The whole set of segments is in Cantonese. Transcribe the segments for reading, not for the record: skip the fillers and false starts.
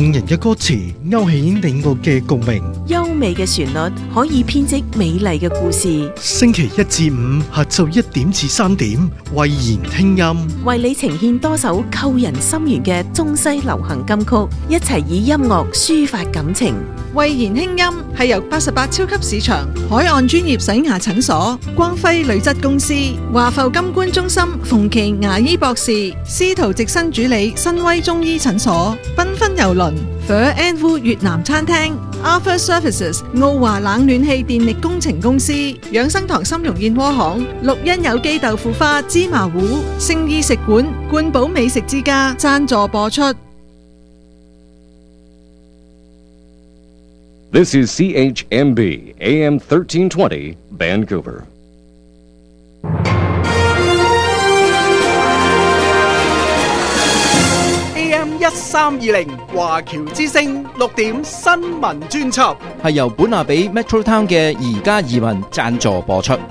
動人嘅歌詞勾起你我嘅共鳴， 優美嘅旋律可以編織美麗嘅故事。 星期一至五下晝1點至3點，慧言聽音， 為你呈現多首扣人心弦嘅中西流行金曲，一齊以音樂抒發感情。 慧言輕音係由88超級市場、海岸專業洗牙診所、光輝鋁質公司、華埠金冠中心、馮琦牙醫博士、司徒直新主理、新威中醫診所、繽紛郵輪、Phở and Vu 越南餐廳、Arthur Services 奧華冷暖氣電力工程公司、養生堂參茸燕窩行、綠茵有機豆腐花、芝麻糊、聖意食館、冠寶美食之家贊助播出。 This is CHMB AM 1320 Vancouver. AM 1320華僑之聲6點新聞專輯係由本拿比 Metro Town 嘅宜家移民贊助播出。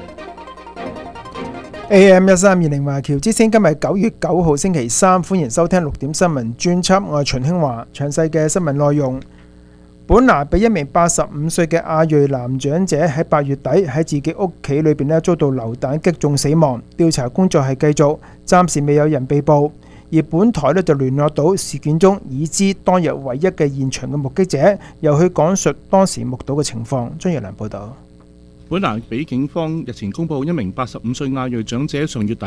AM 1320華僑之聲今日9月9號星期三，歡迎收聽6點新聞專輯，我係秦興華。詳細嘅新聞內容。本拿比一名85歲嘅亞裔男長者喺8月底喺自己屋企裏邊遭到流彈擊中死亡，調查工作係繼續，暫時未有人被捕。而本台就聯絡到事件中已知當日唯一嘅現場嘅目擊者，由佢講述當時目睹嘅情況。張若良報導。 本拿比警方日前公布一名85歲亞裔長者上月底